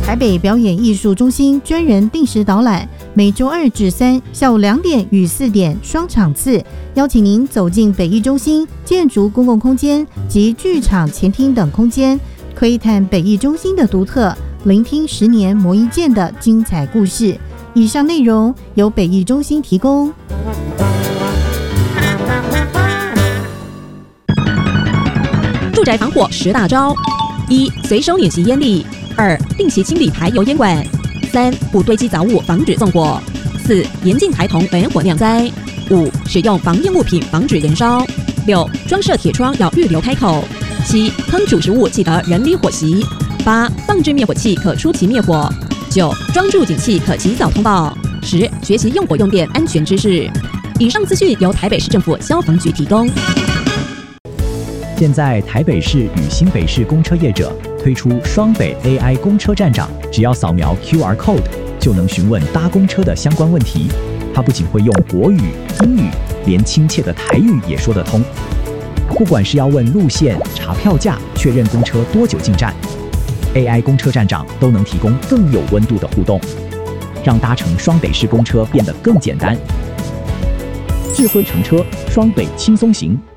台北表演艺术中心专人定时导览，每周2至3下午2点与4点双场次，邀请您走进北艺中心建筑公共空间及剧场前厅等空间，窥探北艺中心的独特，聆听10年磨一剑的精彩故事。以上内容由北艺中心提供。 住宅防火10大招：1. 随手捻熄烟粒；2. 定期清理排油烟管；3. 不堆积杂物，防止纵火；4. 严禁孩童玩火酿灾；5. 使用防烟物品，防止燃烧；6. 装设铁窗要预留开口；7. 烹煮食物记得人离火熄；8. 放置灭火器可出其灭火；9. 装住警器可及早通报；10. 学习用火用电安全知识。以上资讯由台北市政府消防局提供。 现在台北市与新北市公车业者推出双北 AI 公车站长，只要扫描 QR code 就能询问搭公车的相关问题。他不仅会用国语、英语，连亲切的台语也说得通。不管是要问路线、查票价、确认公车多久进站， AI 公车站长都能提供更有温度的互动，让搭乘双北市公车变得更简单。智慧乘车，双北轻松行。